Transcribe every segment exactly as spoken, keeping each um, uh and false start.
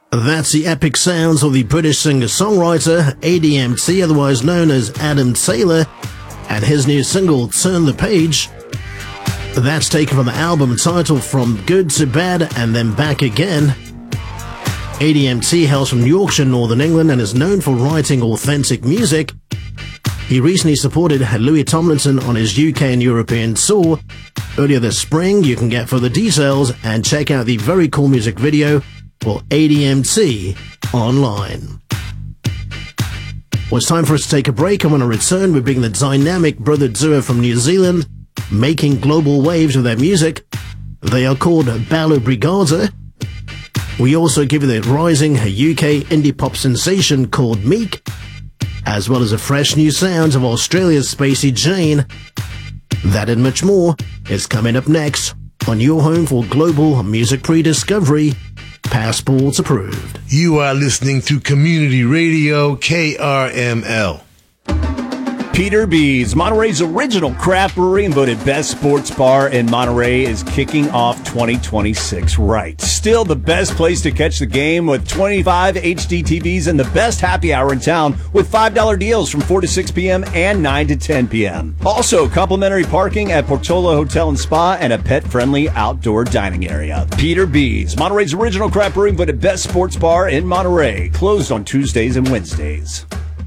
That's the epic sounds of the British singer-songwriter A D M T, otherwise known as Adam Taylor, and his new single, Turn the Page. That's taken from the album titled From Good to Bad and Then Back Again. A D M T hails from Yorkshire, Northern England, and is known for writing authentic music. He recently supported Louis Tomlinson on his U K and European tour earlier this spring. You can get further details and check out the very cool music video for A D M T online. Well, it's time for us to take a break, and when I return, we bring the dynamic brother duo from New Zealand, making global waves with their music. They are called Ballo Brigada. We also give you the rising U K indie pop sensation called Meek, as well as a fresh new sound of Australia's Spacey Jane. That and much more is coming up next on your home for global music pre-discovery, Passports Approved. You are listening to Community Radio K R M L. Peter B's, Monterey's original craft brewery and voted best sports bar in Monterey, is kicking off twenty twenty-six right. Still the best place to catch the game with twenty-five H D T Vs and the best happy hour in town with five dollar deals from four to six p.m. and nine to ten p.m. Also, complimentary parking at Portola Hotel and Spa and a pet-friendly outdoor dining area. Peter B's, Monterey's original craft brewery and voted best sports bar in Monterey. Closed on Tuesdays and Wednesdays.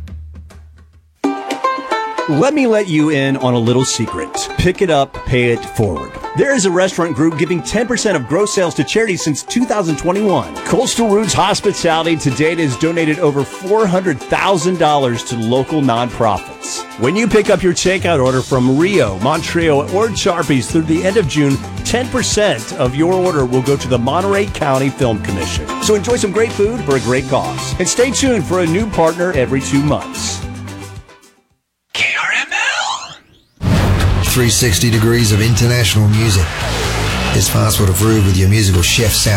Let me let you in on a little secret. Pick it up, pay it forward. There is a restaurant group giving ten percent of gross sales to charity since two thousand twenty-one. Coastal Roots Hospitality to date has donated over four hundred thousand dollars to local nonprofits. When you pick up your takeout order from Rio, Montreal, or Charpies through the end of June, ten percent of your order will go to the Monterey County Film Commission. So enjoy some great food for a great cause. And stay tuned for a new partner every two months. three hundred sixty degrees of international music. It's Passport Approved with your musical chef, Sam.